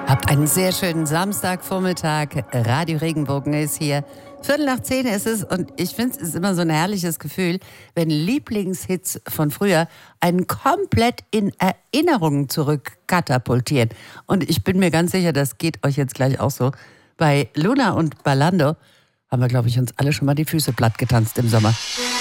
Habt einen sehr schönen Samstagvormittag. Radio Regenbogen ist hier. 9:15 ist es und ich finde, es ist immer so ein herrliches Gefühl, wenn Lieblingshits von früher einen komplett in Erinnerungen zurückkatapultieren. Und ich bin mir ganz sicher, das geht euch jetzt gleich auch so. Bei Luna und Ballando haben wir, glaube ich, uns alle schon mal die Füße platt getanzt im Sommer.